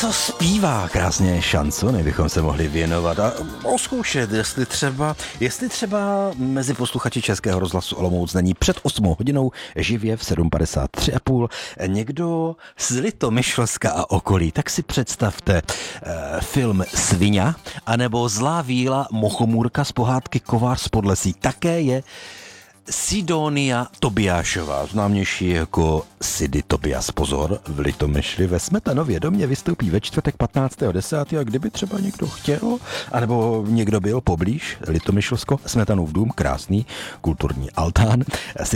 To zpívá krásně šansony, bychom se mohli věnovat a oskoušet, jestli třeba mezi posluchači Českého rozhlasu Olomouc není před 8 hodinou živě v 7:53,5 někdo z Litomyšlska a okolí. Tak si představte film Sviňa anebo Zlá víla Mochomůrka z pohádky Kovář z Podlesí. Také je Sidonia Tobiášová, známější jako Sidy Tobias. Pozor, v Litomyšli ve Smetanově domě vystoupí ve čtvrtek 15.10. a kdyby třeba někdo chtěl, anebo někdo byl poblíž Litomyšlsko, Smetanův dům, krásný kulturní altán, si